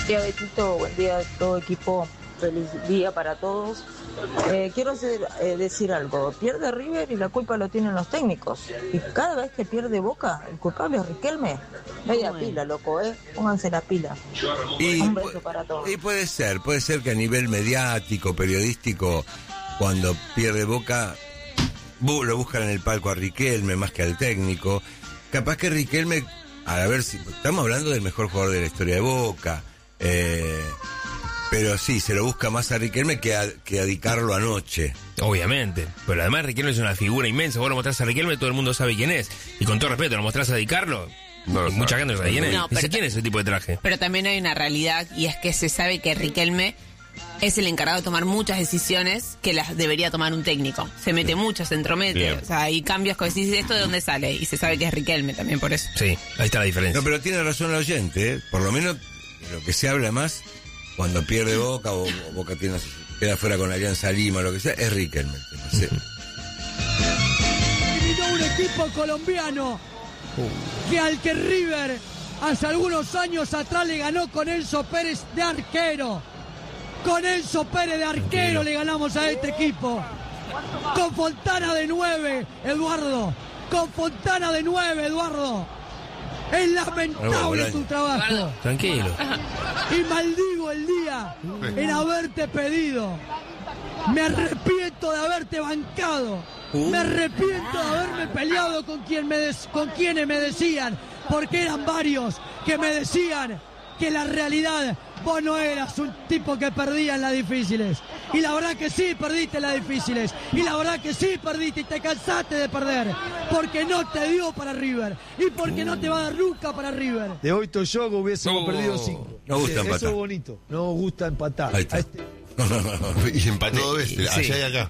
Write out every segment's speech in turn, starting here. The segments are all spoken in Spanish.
Día Betito, buen día a todo equipo, feliz día para todos. Quiero decir algo, pierde River y la culpa lo tienen los técnicos. Y cada vez que pierde Boca, el culpable es Riquelme. Media pila, loco, pónganse la pila. Un beso para todos. Y puede ser que a nivel mediático, periodístico, cuando pierde Boca, lo buscan en el palco a Riquelme más que al técnico. Capaz que Riquelme, a ver si estamos hablando del mejor jugador de la historia de Boca, pero sí, se lo busca más a Riquelme que a Di Carlo anoche. Obviamente, pero además Riquelme es una figura inmensa. Vos lo mostrás a Riquelme, todo el mundo sabe quién es. Y con todo respeto, lo mostrás a Di Carlo, mucha gente no sabe quién es. No, Dice, ¿quién es ese tipo de traje? Pero también hay una realidad, y es que se sabe que Riquelme es el encargado de tomar muchas decisiones que las debería tomar un técnico. Se mete mucho, se entromete. Bien. O sea, hay cambios que decís, ¿esto de dónde sale? Y se sabe que es Riquelme también por eso. Sí, ahí está la diferencia. No, pero tiene razón el oyente, por lo menos lo que se habla más cuando pierde Boca o Boca queda fuera con Alianza Lima, lo que sea, es Riquelme. Sí. Eliminó un equipo colombiano que al que River hace algunos años atrás le ganó con Enzo Pérez de arquero. Con Enzo Pérez de arquero le ganamos a este equipo. Con Fontana de 9, Eduardo. Con Fontana de 9, Eduardo. Es lamentable tu trabajo. Tranquilo. Y maldigo el día en haberte pedido. Me arrepiento de haberte bancado. Me arrepiento de haberme peleado con quienes me decían, porque eran varios que me decían que la realidad vos no eras un tipo que perdía en las difíciles. Y la verdad que sí perdiste en las difíciles. Y la verdad que sí perdiste y te cansaste de perder. Porque no te dio para River. Y porque no te va a dar nunca para River. De hoy Toyogo hubiésemos perdido 5. No gusta empatar. Eso es bonito. No gusta empatar. Ahí está. Y empató dos veces, allá y acá.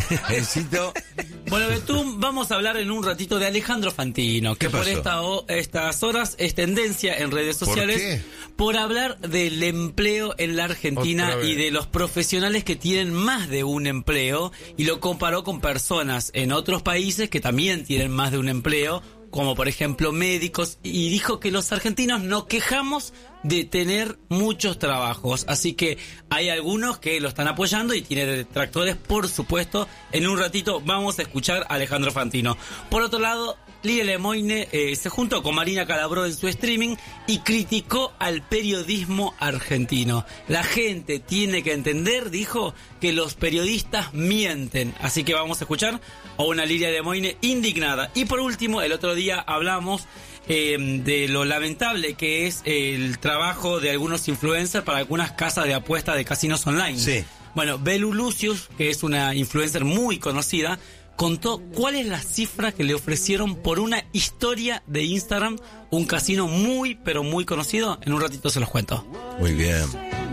Bueno, Betún, vamos a hablar en un ratito de Alejandro Fantino, que por estas horas es tendencia en redes sociales por hablar del empleo en la Argentina y de los profesionales que tienen más de un empleo, y lo comparó con personas en otros países que también tienen más de un empleo, como por ejemplo médicos, y dijo que los argentinos nos quejamos de tener muchos trabajos, así que hay algunos que lo están apoyando y tiene detractores, por supuesto. En un ratito vamos a escuchar a Alejandro Fantino. Por otro lado, Lía Lemoine se juntó con Marina Calabró en su streaming y criticó al periodismo argentino. La gente tiene que entender, dijo, que los periodistas mienten. Así que vamos a escuchar a una Lía Lemoine indignada. Y por último, el otro día hablamos de lo lamentable que es el trabajo de algunos influencers para algunas casas de apuestas de casinos online. Sí. Bueno, Belu Lucius, que es una influencer muy conocida, contó cuál es la cifra que le ofrecieron por una historia de Instagram, un casino muy, pero muy conocido. En un ratito se los cuento. Muy bien.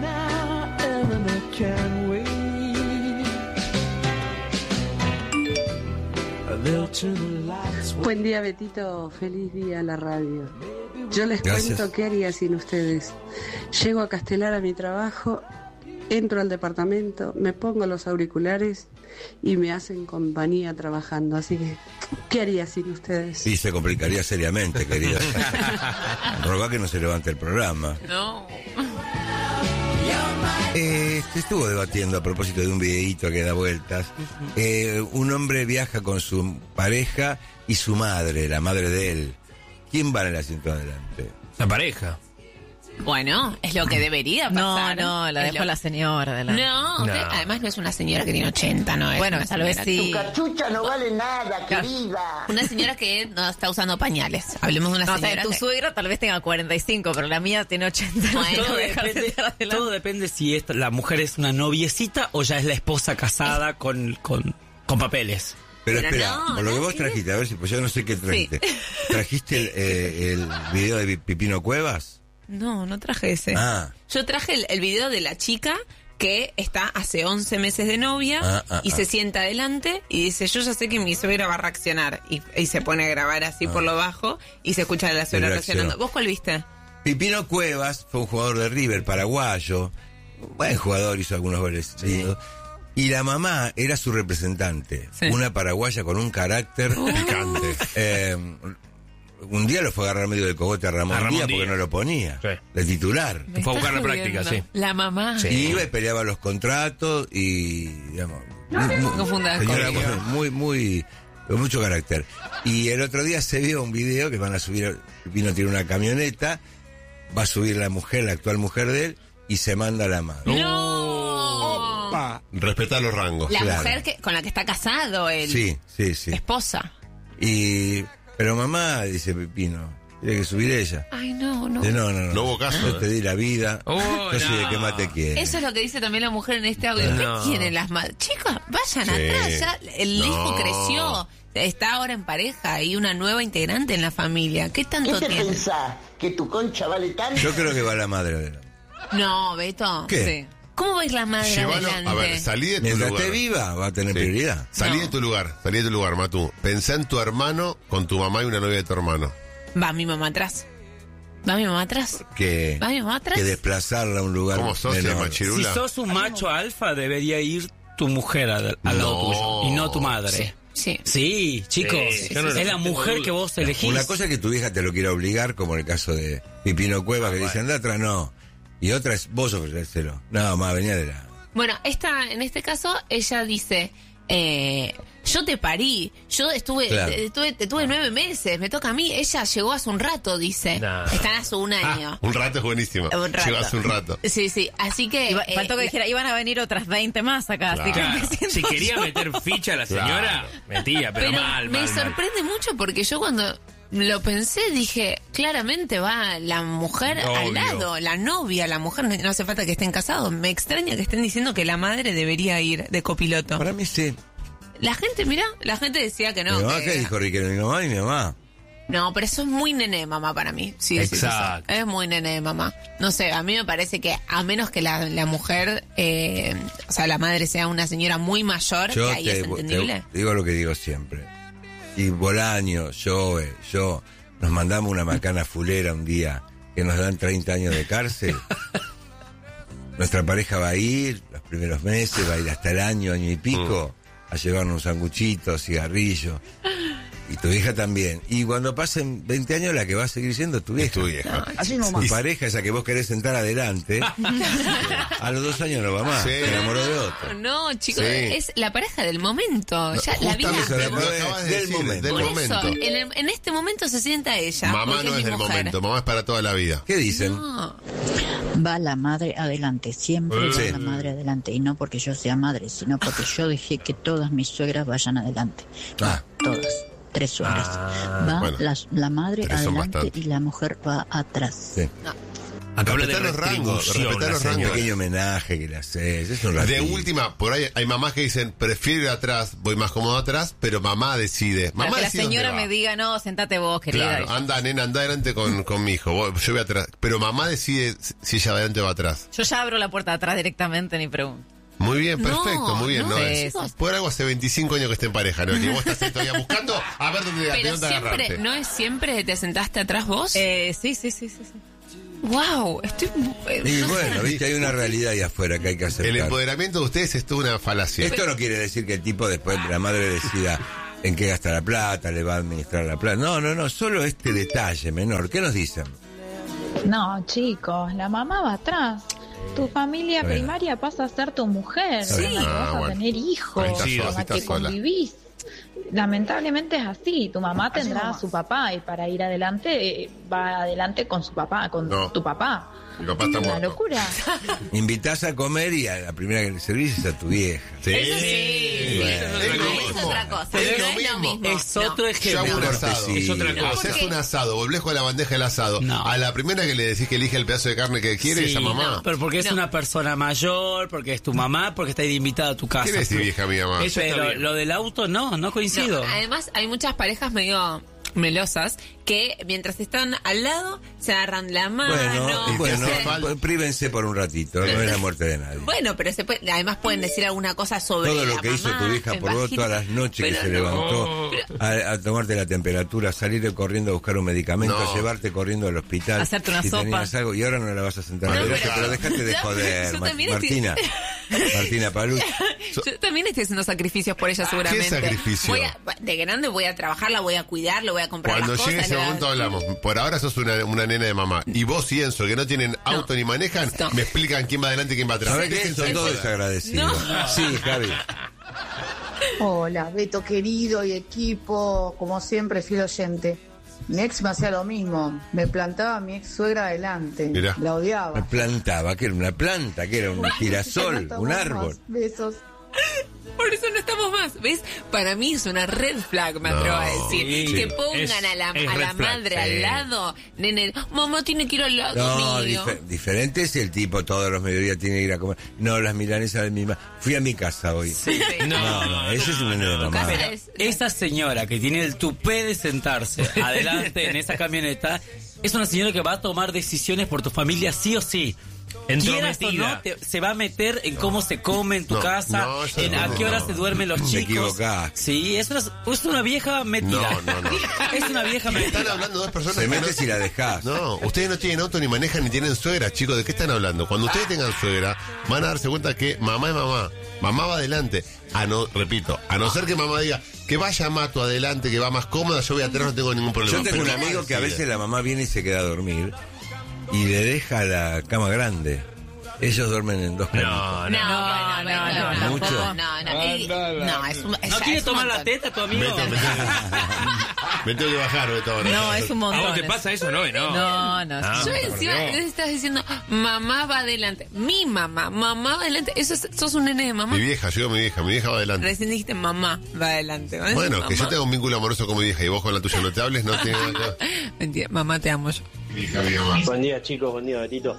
Buen día, Betito, feliz día a la radio. Yo les Gracias. cuento qué haría sin ustedes. Llego a Castelar a mi trabajo, entro al departamento, me pongo los auriculares y me hacen compañía trabajando. Así que, ¿qué haría sin ustedes? Y se complicaría seriamente, querida. Rogá que no se levante el programa. No. Estuvo debatiendo a propósito de un videíto que da vueltas. Un hombre viaja con su pareja y su madre, la madre de él. ¿Quién va en el asiento adelante? La pareja. Bueno, es lo que debería pasar. No, la Es dejó lo- la señora de la... No, usted, además no es una señora que tiene 80, ¿no? Es Bueno, una tal vez señora sí. que- Cachucha no vale nada, Claro. querida. Una señora que no está usando pañales. Hablemos de una No, o sea, señora tu que... suegra tal vez tenga 45, pero la mía tiene 80. Bueno, No Todo quiero dejar de depende, estar adelante. todo depende si la mujer es una noviecita o ya es la esposa casada con papeles. Pero Pero espera, no, por lo que no, vos sí. trajiste, a ver si pues yo no sé qué trajiste. ¿Trajiste el video de Pipino Cuevas? No, no traje ese. Ah. Yo traje el video de la chica que está hace 11 meses de novia y se sienta adelante y dice, yo ya sé que mi suegra va a reaccionar. Y se pone a grabar así por lo bajo y se escucha a la suegra reaccionó. reaccionando. ¿Vos cuál viste? Pipino Cuevas fue un jugador de River, paraguayo. Buen jugador, hizo algunos goles. Sí. Y la mamá era su representante. Sí. Una paraguaya con un carácter picante. un día lo fue a agarrar medio de cogote a Ramón Díaz porque no lo ponía. Sí. De titular. Fue a buscar la práctica, sí. La mamá. Sí. Y iba y peleaba los contratos y, digamos... muy con mucho carácter. Y el otro día se vio un video que van a subir, Pino tiene una camioneta, va a subir la mujer, la actual mujer de él, y se manda a la madre. ¡No! Opa. Respetar los rangos. La mujer con la que está casado él. Sí. Esposa. Pero mamá, dice Pepino, tiene que subir ella. Ay, no. No hubo caso. Yo te di la vida, yo soy el que más te quiere. Eso es lo que dice también la mujer en este audio. ¿Qué tienen las madres? Chicas, vayan atrás, ya el hijo creció. Está ahora en pareja y una nueva integrante en la familia. ¿Qué tanto tiene? ¿Qué te pensás? ¿Que tu concha vale tanto? Yo creo que va la madre adelante. No, Beto. ¿Qué? Sí. ¿Cómo va a ir la madre adelante? A ver, salí de tu Mientras lugar. esté viva, va a tener prioridad. Salí de tu lugar, Matú. Pensá en tu hermano con tu mamá y una novia de tu hermano. Va mi mamá atrás. Que desplazarla a un lugar. ¿Cómo sos, machirula? Si sos un macho alfa, debería ir tu mujer al lado tuyo y no tu madre. Sí, chicos, es la mujer que vos elegís. Una cosa es que tu vieja te lo quiera obligar, como en el caso de Pipino Cuevas, que dice anda atrás, no. Y otra es vos ofrecérselo. No, más venía de la... Bueno, en este caso, ella dice... yo te parí, yo tuve 9 meses, me toca a mí. Ella llegó hace un rato, dice. Están hace un año. Un rato es buenísimo. Llegó hace un rato. Sí, así que... faltó que dijera, iban a venir otras 20 más acá. Claro. Así que si quería meter ficha a la señora, metía, pero mal. Me sorprende mucho porque yo cuando lo pensé dije, claramente va la mujer al lado, la novia, la mujer, no hace falta que estén casados. Me extraña que estén diciendo que la madre debería ir de copiloto. Para mí sí. La gente decía que no. Mi mamá, ¿qué dijo Riquelme? Mi mamá y mi mamá. No, pero eso es muy nené, mamá, para mí. Sí, exacto. Es muy nené, mamá. No sé, a mí me parece que a menos que la mujer, o sea, la madre sea una señora muy mayor, que ahí es entendible. Te digo lo que digo siempre. Si Bolaño, yo nos mandamos una macana fulera un día que nos dan 30 años de cárcel, nuestra pareja va a ir los primeros meses, va a ir hasta el año y pico, a llevarnos un sanguchito, cigarrillo. Y tu vieja también. Y cuando pasen 20 años, la que va a seguir siendo tu vieja. Es tu vieja. Así nomás. Tu pareja, esa que vos querés sentar adelante, a los 2 años no va más. Se enamoró de otro. No, chicos, es la pareja del momento. Ya la vida del momento. Por eso, en este momento se sienta ella. Mamá no es del momento, mamá es para toda la vida. ¿Qué dicen? No. Va la madre adelante, siempre va la madre adelante. Y no porque yo sea madre, sino porque yo dejé que todas mis suegras vayan adelante. Todas. 3 suegras. Va la madre adelante y la mujer va atrás. Sí. Acá respetar los rangos, respetar los rangos. Un pequeño homenaje que le haces. Es un de última, por ahí hay mamás que dicen, prefiero ir atrás, voy más cómodo atrás, pero mamá decide. Mamá que la decide señora me diga, no, sentate vos, querida. Claro, anda, nena, anda adelante con mi hijo, yo voy atrás. Pero mamá decide si ella adelante o va atrás. Yo ya abro la puerta de atrás directamente, ni pregunto. Muy bien, perfecto, muy bien. Por algo hace 25 años que esté en pareja, ¿no? Y vos estás ahí todavía buscando a ver dónde agarrarte. ¿No es siempre te sentaste atrás vos? Sí. Wow, y bueno, viste, hay una realidad ahí afuera que hay que aceptar. El empoderamiento de ustedes es toda una falacia. Esto no quiere decir que el tipo después la madre decida en qué gasta la plata, le va a administrar la plata. No, solo este detalle menor. ¿Qué nos dicen? No, chicos, la mamá va atrás. Tu familia primaria pasa a ser tu mujer, vas a tener hijos, con la que convivís. Lamentablemente es así, tu mamá tendrá a su papá y para ir adelante va adelante con su papá, tu papá. Mi papá está una muerto. locura. Invitás a comer y a la primera que le servís es a tu vieja. Sí. Eso sí. Es otra cosa. Es lo mismo. Es otro ejemplo. Yo hago un asado. Es otra cosa. Haces un asado, volvés con la bandeja del asado. No. A la primera que le decís que elige el pedazo de carne que quiere es a mamá. Pero porque es una persona mayor, porque es tu mamá, porque está invitada a tu casa. ¿Qué decís, vieja mi mamá? Pero lo del auto no coincido. Además, hay muchas parejas medio melosas que mientras están al lado se agarran la mano. Bueno, prívense por un ratito, no es la muerte de nadie. Bueno, pero además pueden decir alguna cosa sobre todo lo la que hizo mamá, tu hija por vos todas las noches que se levantó a tomarte la temperatura, salir corriendo a buscar un medicamento, a llevarte corriendo al hospital, hacerte una sopa. Tenías algo, y ahora no la vas a sentar a la derecha, pero dejate de joder, Martina. Martina Paluch. Yo también estoy haciendo sacrificios por ella seguramente. ¿Qué sacrificio? De grande voy a trabajar, la voy a cuidar, le voy a comprar Cuando las llegue cosas, ese momento hablamos. Por ahora sos una nena de mamá. Y vos y Enzo, que no tienen auto ni manejan, me explican quién va adelante y quién va atrás. ¿Sabés que son todos desagradecidos? Sí, Javi. Hola, Beto querido y equipo, como siempre, fiel oyente. Mi ex me hacía lo mismo, me plantaba a mi ex suegra adelante, Mirá. la odiaba. Me plantaba, que era una planta, que era un girasol, un árbol. Besos. Por eso no estamos más, ¿ves? Para mí es una red flag, me atrevo a decir. sí. Que pongan a la madre al lado, nene, mamá tiene que ir al lado mío. Diferente es el tipo, todos los mediodías tiene que ir a comer. No, las milanesas de mi mamá. Fui a mi casa hoy. Sí. No, ese es un nene de mamá. Esa señora que tiene el tupé de sentarse adelante en esa camioneta, es una señora que va a tomar decisiones por tu familia sí o sí. Quieras o no, se va a meter en cómo se come en tu casa, en a qué hora se duermen los chicos. Te equivocás. Sí, es una vieja metida. No. Es una vieja metida. Están hablando dos personas se que mete si la dejás. No, ustedes no tienen auto ni manejan ni tienen suegra, chicos. ¿De qué están hablando? Cuando ustedes tengan suegra, van a darse cuenta que mamá es mamá. Mamá va adelante. A no ser que mamá diga que vaya Mato adelante, que va más cómoda, yo voy atrás, no tengo ningún problema. Yo tengo un amigo que a veces la mamá viene y se queda a dormir y le deja la cama grande. Ellos duermen en dos camas. No. ¿Mucho? ¿No quiere tomar la teta tu amigo? Me tengo que bajar, Beto. No, es un montón. ¿A vos te pasa eso? No. Yo encima estás diciendo, mamá va adelante. Mi mamá va adelante. Sos un nene de mamá. Mi vieja va adelante. Recién dijiste mamá va adelante. Bueno, que yo tengo un vínculo amoroso con mi vieja y vos con la tuya no te hables, no tiene nada que ver. Mentira, mamá te amo yo. Buen día, chicos, buen día, Betito.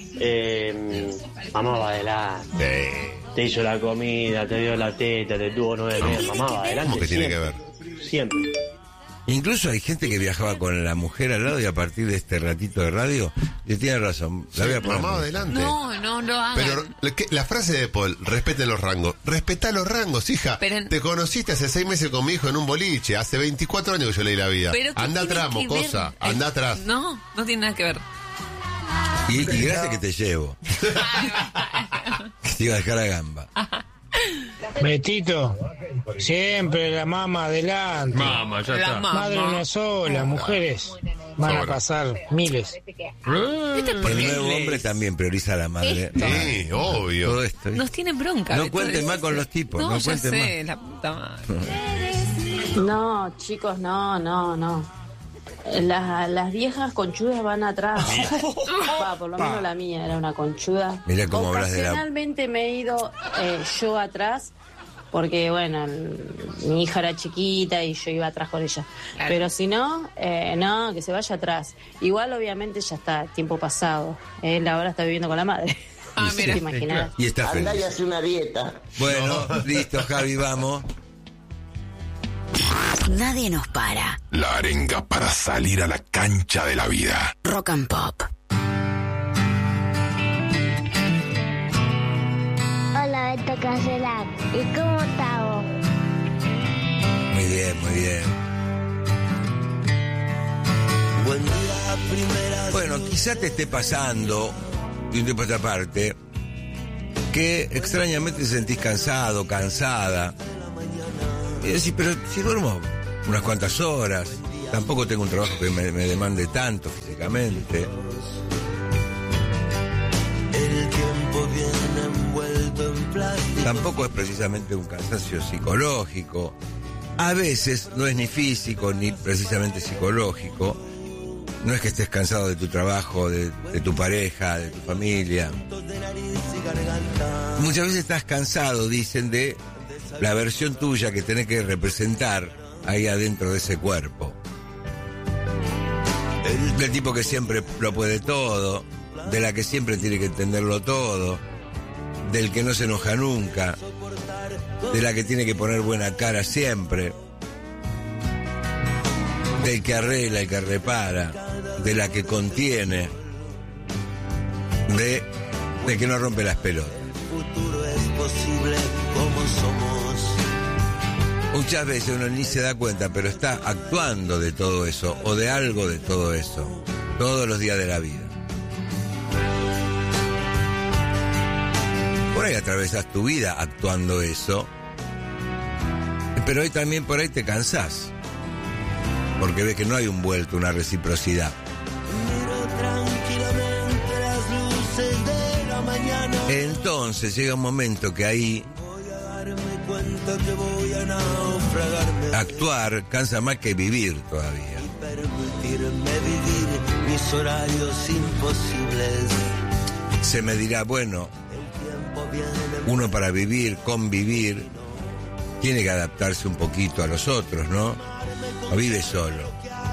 Mamá va adelante. Te hizo la comida, te dio la teta, te tuvo 9 meses. Mamá va adelante. ¿Cómo que tiene que ver? Siempre. Incluso hay gente que viajaba con la mujer al lado y a partir de este ratito de radio, y tiene razón, la voy a poner. Mamá adelante. No lo hagan. Pero la frase de Paul, respeten los rangos. Respetá los rangos, hija. Te conociste hace 6 meses con mi hijo en un boliche. Hace 24 años que yo leí la vida. Anda atrás, mocosa. Anda atrás. No tiene nada que ver. Y gracias que te llevo. Te iba a dejar a gamba. Betito, siempre la mamá adelante. Mamá, ya está. Madre una sola, mujeres van a pasar miles. El nuevo hombre también prioriza a la madre. Sí, obvio. Todo esto. Nos tienen bronca. No cuenten más con los tipos. No ya cuenten sé, más. la puta madre. No, chicos, no. Las viejas conchudas van atrás. Por lo menos la mía era una conchuda. Mirá cómo hablas de la... Ocasionalmente me he ido yo atrás porque, bueno, mi hija era chiquita y yo iba atrás con ella. Claro. Pero si no, que se vaya atrás. Igual, obviamente, ya está tiempo pasado. Él ahora está viviendo con la madre. Mira. ¿Te imaginas? Y está feliz. Andá y hace una dieta. Bueno, listo, Javi, vamos. Nadie nos para. La arenga para salir a la cancha de la vida. Rock and Pop. Hola, Beto Castelar. ¿Y cómo estás vos? Muy bien. Buen día, primera. Bueno, quizá te esté pasando, de un tiempo a esta parte, que extrañamente te sentís cansada. Y decís, pero si duermo unas cuantas horas, tampoco tengo un trabajo que me demande tanto físicamente. El tiempo viene envuelto en plástico. Tampoco es precisamente un cansancio psicológico. A veces no es ni físico ni precisamente psicológico. No es que estés cansado de tu trabajo, de tu pareja, de tu familia. Muchas veces estás cansado, dicen, de la versión tuya que tenés que representar ahí adentro de ese cuerpo. Del tipo que siempre lo puede todo, de la que siempre tiene que entenderlo todo, del que no se enoja nunca, de la que tiene que poner buena cara siempre, del que arregla y que repara, de la que contiene, de que no rompe las pelotas. El futuro es posible como somos. Muchas veces uno ni se da cuenta, pero está actuando de todo eso, o de algo de todo eso, todos los días de la vida. Por ahí atravesás tu vida actuando eso. Pero hoy también por ahí te cansás. Porque ves que no hay un vuelto, una reciprocidad. Entonces llega un momento que ahí actuar cansa más que vivir todavía. Permitirme vivir mis horarios imposibles. Se me dirá, bueno, uno para vivir, convivir, tiene que adaptarse un poquito a los otros, ¿no? No vive solo.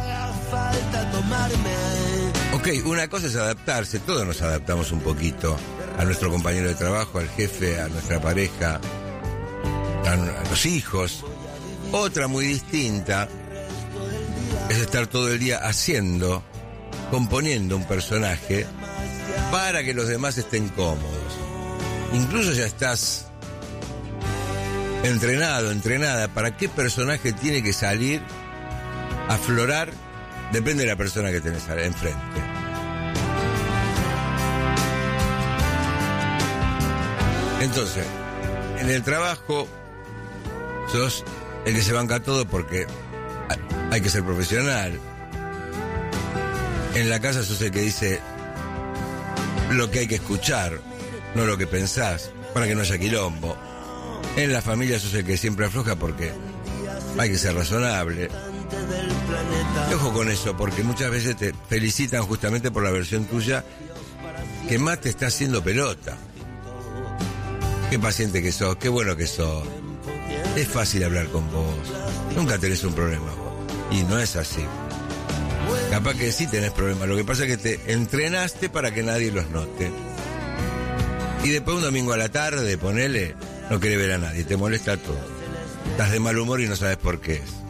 Ok, una cosa es adaptarse, todos nos adaptamos un poquito a nuestro compañero de trabajo, al jefe, a nuestra pareja, a los hijos. Otra muy distinta es estar todo el día haciendo, componiendo un personaje para que los demás estén cómodos. Incluso ya estás entrenado, entrenada para qué personaje tiene que salir, aflorar, depende de la persona que tenés enfrente. Entonces, en el trabajo sos el que se banca todo porque hay que ser profesional. En la casa sos el que dice lo que hay que escuchar, no lo que pensás, para que no haya quilombo. En la familia sos el que siempre afloja porque hay que ser razonable. Y ojo con eso, porque muchas veces te felicitan justamente por la versión tuya que más te está haciendo pelota. Qué paciente que sos, qué bueno que sos. Es fácil hablar con vos. Nunca tenés un problema vos. Y no es así. Capaz que sí tenés problemas. Lo que pasa es que te entrenaste para que nadie los note. Y después un domingo a la tarde, ponele, no querés ver a nadie. Te molesta todo. Estás de mal humor y no sabes por qué es.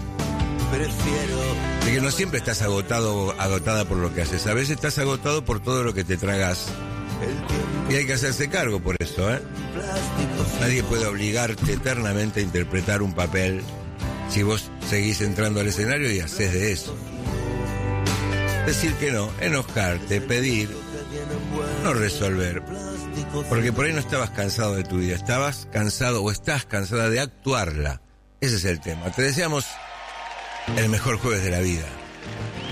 De que no siempre estás agotado o agotada por lo que haces. A veces estás agotado por todo lo que te tragas. Y hay que hacerse cargo por eso, ¿eh? Nadie puede obligarte eternamente a interpretar un papel si vos seguís entrando al escenario y haces de eso. Decir que no, enojarte, pedir, no resolver. Porque por ahí no estabas cansado de tu vida, estabas cansado o estás cansada de actuarla. Ese es el tema. Te deseamos el mejor jueves de la vida.